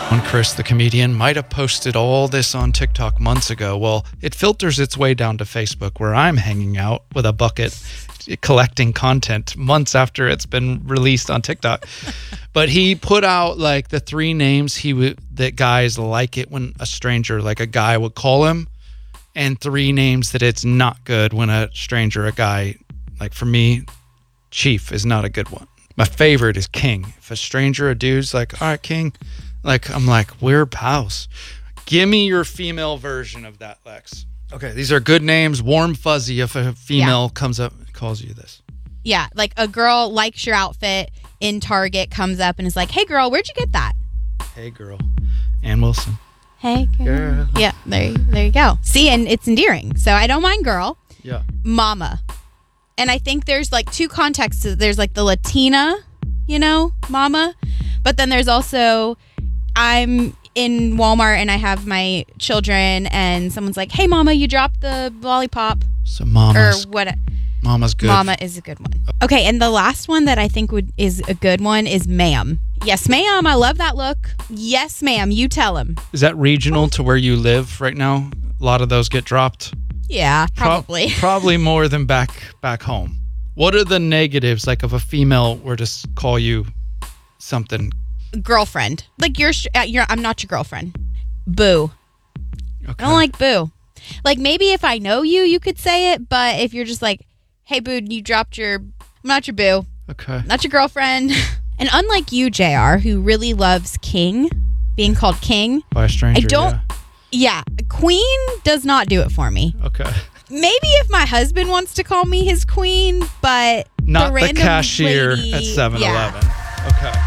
When Chris, the comedian, might have posted all this on TikTok months ago. Well, it filters its way down to Facebook, where I'm hanging out with a bucket collecting content months after it's been released on TikTok. But he put out like the 3 names that guys like it when a stranger, like a guy, would call him, and 3 names that it's not good when a stranger, a guy, like for me, Chief is not a good one. My favorite is King. If a stranger, a dude's like, all right, King, like, I'm like, we're pals. Give me your female version of that, Lex. Okay, these are good names. Warm fuzzy if a female comes up and calls you this. Yeah, like a girl likes your outfit in Target, comes up and is like, hey, girl, where'd you get that? Hey, girl. Ann Wilson. Hey, girl. Yeah, there you go. See, and it's endearing. So I don't mind girl. Yeah. Mama. And I think there's like 2 contexts. There's like the Latina, mama. But then there's also... I'm in Walmart and I have my children and someone's like, hey, mama, you dropped the lollipop. So mama's good. Mama is a good one. Okay, and the last one that I think is a good one is ma'am. Yes, ma'am. I love that look. Yes, ma'am. You tell him. Is that regional to where you live right now? A lot of those get dropped? Yeah, probably. Probably more than back home. What are the negatives, like if a female were to call you something? Girlfriend. Like I'm not your girlfriend. Boo. Okay. I don't like boo. Like maybe if I know you could say it, but if you're just like, hey boo, you dropped I'm not your boo. Okay. Not your girlfriend. And unlike you, JR, who really loves King, being called King. By a stranger, Yeah, Queen does not do it for me. Okay. Maybe if my husband wants to call me his queen, but not the cashier lady, at 7-Eleven. Yeah. Okay.